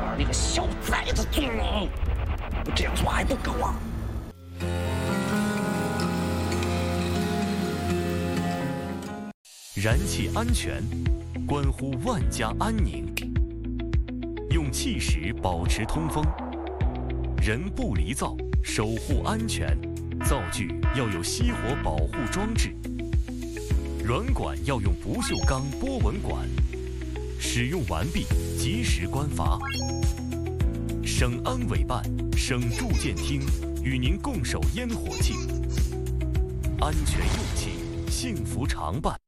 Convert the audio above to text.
你个小崽子尊王！我这样做还不够啊！ 燃气安全，关乎万家安宁。用气室保持通风，人不离灶，守护安全。灶具要有熄火保护装置，软管要用不锈钢波纹管。使用完毕，及时关阀。省安委办、省住建厅与您共守烟火气，安全用气，幸福常伴。